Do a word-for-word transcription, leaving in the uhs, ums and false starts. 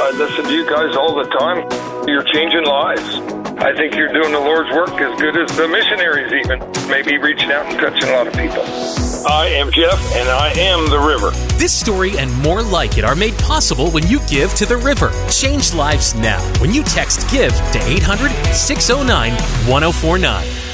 I listen to you guys all the time. You're changing lives. I think you're doing the Lord's work as good as the missionaries even. Maybe reaching out and touching a lot of people. I am Jeff, and I am the River. This story and more like it are made possible when you give to the River. Change lives now when you text GIVE to eight hundred, six oh nine, one oh four nine.